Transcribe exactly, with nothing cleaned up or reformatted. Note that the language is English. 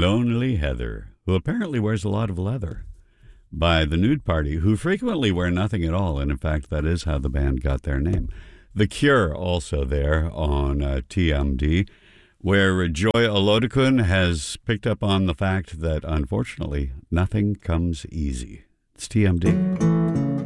Lonely Heather, who apparently wears a lot of leather, by The Nude Party, who frequently wear nothing at all, and in fact that is how the band got their name. The Cure also there on uh, T M D, where Joy Olodokun has picked up on the fact that unfortunately nothing comes easy. It's T M D.